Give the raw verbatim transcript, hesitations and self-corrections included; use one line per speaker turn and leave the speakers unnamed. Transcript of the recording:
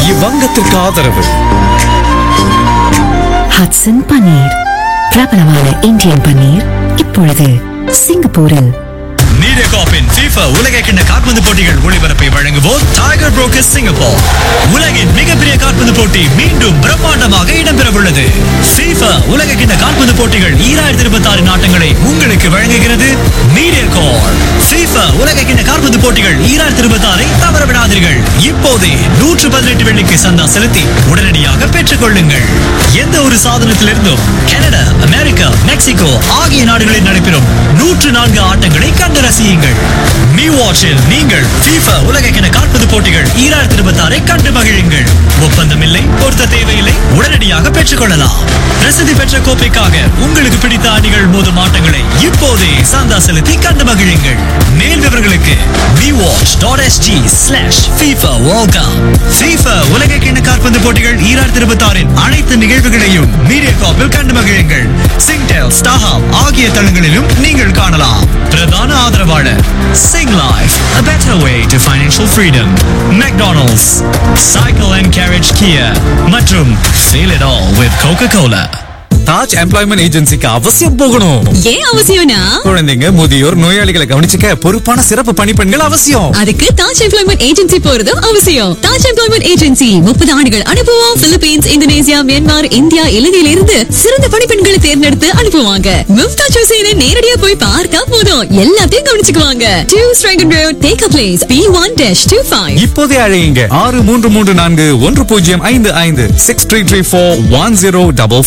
இவ்வங்கத்திற்கு ஆதரவு
ஹட்சன் பன்னீர், பிரபலமான இந்தியன் பன்னீர், இப்பொழுது சிங்கப்பூரில்.
மீடியாகார்ப்பின் FIFA உலகக்கிண்ண கால்பந்து போட்டிகள் ஒளிபரப்பை வழங்குவோர் டைகர் புரோக்கர்ஸ் சிங்கப்பூர். உலகின் மிகப்பெரிய கால்பந்து போட்டி மீண்டும் பிரம்மாண்டமாக இடம்பெறவுள்ளது. FIFA உலகக்கிண்ண கால்பந்து போட்டிகள் ஈராயிரத்தி இருபத்தி ஆறு நாட்டங்களை உங்களுக்கு வழங்குகிறது மீடியாகார்ப். FIFA உலகக்கிண்ண கால்பந்து போட்டிகள் ஈராயிரத்தி இருபத்தி ஆறை தவறவிடாதீர்கள். இப்போதே நூற்று பதினெட்டு வெள்ளிக்கு சந்தா செலுத்தி உடனடியாக பெற்றுக் கொள்ளுங்கள். எந்த ஒரு சாதனத்திலிருந்தும் கனடா, அமெரிக்கா, மெக்சிகோ ஆகிய நாடுகளில் நடைபெறும் நூற்று நான்கு ஆட்டங்களை கண்டு ரசியுங்கள். மீ வாட்சில் நீங்கள் FIFA உலகக்கிண கால்பந்து போட்டிகள் ஈராயிரத்தி இருபத்தி ஆறை கண்டு மகிழுங்கள். ஒப்பந்தம் இல்லை, பொருத்த தேவையில்லை, உடனடியாக பெற்றுக் கொள்ளலாம். பிரசித்தி பெற்ற கோப்பைக்காக உங்களுக்கு பிடித்த அணிகள் மோதும் ஆட்டங்களை இப்போதே சந்தா செலுத்தி கண்டு மகிழுங்கள். மேல் விவரங்களுக்கு me watch dot S G slash FIFA World Cup. FIFA உலகக்கிண கால்பந்து போட்டிகள் ஈராயிரத்தி இருபத்தி ஆறின் அனைத்து நிகழ்வுகளையும் மீடியாகார்ப்பில் கண்டு மகிழுங்கள். சிங்டெல், ஸ்டார்ஹப் ஆகிய தளங்களிலும் நீங்கள் காணலாம். பிரதான ஆதரவாளர் Sing Life, a better way to financial freedom. McDonald's, Cycle and Carriage Kia மற்றும் Feel it all with Coca-Cola.
Taj employment ஏஜென்சிக்கு அவசியம் போகணும்.
ஏன் அவசியம்னா,
குழந்தைங்க, முதியோர், நோயாளிகளை கவனிச்சுக்க பொறுப்பான சிறப்பு பணிப்பெண்கள் அவசியம்.
அதுக்கு தாஜ் எம்ப்ளாய்மெண்ட் ஏஜென்சி போறதும் அவசியம். தாஜ் எம்ப்ளாய்மெண்ட் ஏஜென்சி முப்பது ஆண்டுகள் அனுபவம். பிலிப்பீன்ஸ், இந்தோனேசியா, மியான்மர், இந்தியா, இலங்கையில இருந்து சிறந்த பணிப்பெண்களை தேர்ந்தெடுத்து அனுப்புவாங்க. மும்தாஜ் ஹுசைனை நேரடியா போய் பார்த்தா போதும், எல்லாத்தையும் கவனிச்சுக்குவாங்க. Two Strangen Road, Take a Place, B one twenty five.
இப்போதே அழையுங்க ஆறு மூன்று மூன்று நான்கு ஒன்று பூஜ்ஜியம் ஐந்து ஐந்து six three three four one zero double